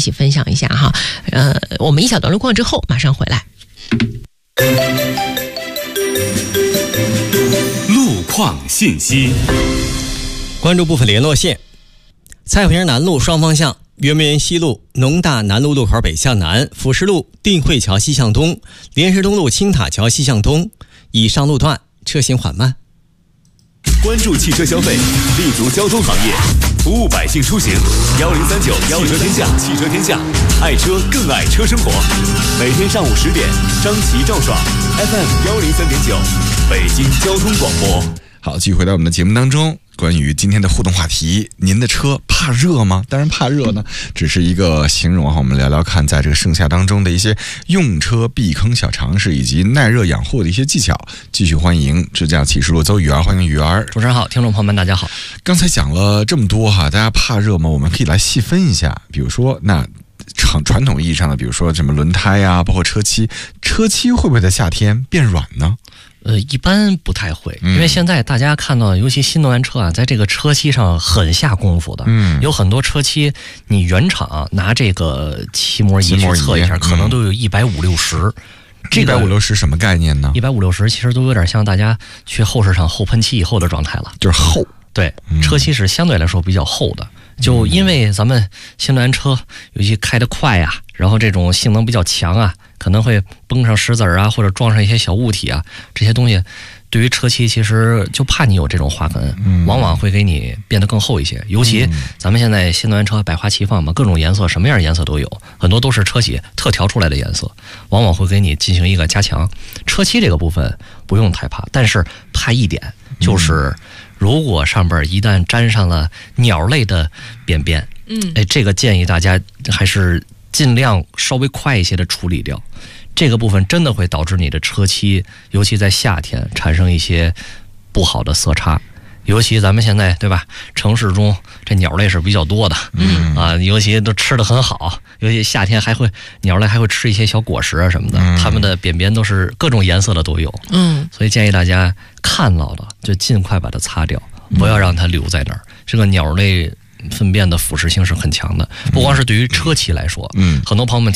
起分享一下哈。我们一小段路况之后马上回来。 路况信息， 关注部分联络线。蔡平南路双方向圆明园西路农大南路路口北向南，辅石路定慧桥西向东，莲石东路青塔桥西向东，以上路段车行缓慢。 关注汽车消费，立足交通行业，服务百姓出行。1039汽车天下，汽车天下，爱车更爱车生活。每天上午10点，张琪赵爽 FM 103.9，北京交通广播。 好，继续回到我们的节目当中。关于今天的互动话题，您的车怕热吗？当然怕热呢，只是一个形容哈。我们聊聊看，在这个盛夏当中的一些用车避坑小常识，以及耐热养护的一些技巧。继续欢迎智驾启示录邹雨儿，欢迎雨儿。 主持人好，听众朋友们大家好。 刚才讲了这么多哈，大家怕热吗？我们可以来细分一下，比如说那传统意义上的，比如说什么轮胎呀，包括车漆会不会在夏天变软呢？ 一般不太会，因为现在大家看到，尤其新能源车啊，在这个车漆上很下功夫的。有很多车漆，你原厂拿这个漆膜仪去测一下，可能都有150-160。这个 150-160什么概念呢 ？150-160其实都有点像大家去后市场后喷漆以后的状态了， 就是厚。 对，车漆是相对来说比较厚的。就因为咱们新能源车尤其开得快啊，然后这种性能比较强啊，可能会崩上石子啊，或者撞上一些小物体啊，这些东西对于车漆其实就怕你有这种划痕，往往会给你变得更厚一些。尤其咱们现在新能源车百花齐放嘛，各种颜色，什么样的颜色都有，很多都是车企特调出来的颜色，往往会给你进行一个加强。车漆这个部分不用太怕，但是怕一点就是如果上边一旦沾上了鸟类的便便，这个建议大家还是尽量稍微快一些的处理掉。这个部分真的会导致你的车漆，尤其在夏天产生一些不好的色差。尤其咱们现在对吧，城市中这鸟类是比较多的，尤其都吃得很好，尤其夏天鸟类还会吃一些小果实啊什么的，它们的便便都是各种颜色的都有，所以建议大家看到了就尽快把它擦掉，不要让它留在那儿。这个鸟类粪便的腐蚀性是很强的，不光是对于车漆来说，很多朋友们